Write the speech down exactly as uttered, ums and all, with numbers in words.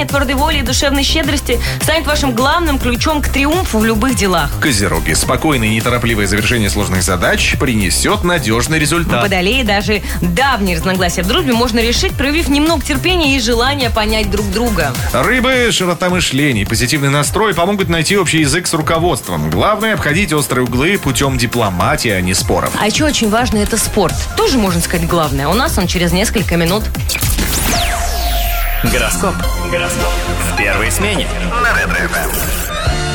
сочетание твердой воли и душевной щедрости станет вашим главным ключом к триумфу в любых делах. Козероги. Спокойное и неторопливое завершение сложных задач принесет надежный результат. Водолеи. Даже давние разногласия в дружбе можно решить, проявив немного терпения и желания понять друг друга. Рыбы. Широта мышления и позитивный настрой помогут найти общий язык с руководством. Главное — обходить острые углы путем дипломатии, а не споров. А еще очень важно — это спорт. Тоже, можно сказать, главное. У нас он через несколько минут. Гороскоп. Гороскоп. В первой смене. На Ретро эф эм.